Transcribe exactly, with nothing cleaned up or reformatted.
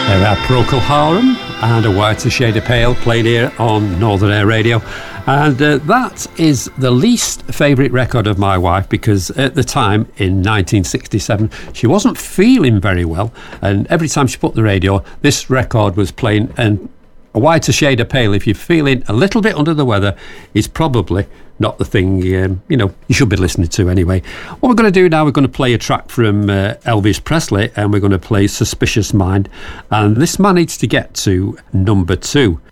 There are Procol Harum and A Whiter Shade of Pale played here on Northern Air Radio. And uh, that is the least favourite record of my wife, because at the time, in nineteen sixty-seven, she wasn't feeling very well. And every time she put the radio, this record was playing. And A Whiter Shade of Pale, if you're feeling a little bit under the weather, is probably not the thing, um, you know, you should be listening to anyway. What we're going to do now, we're going to play a track from uh, Elvis Presley, and we're going to play Suspicious Mind. And this managed to get to number two.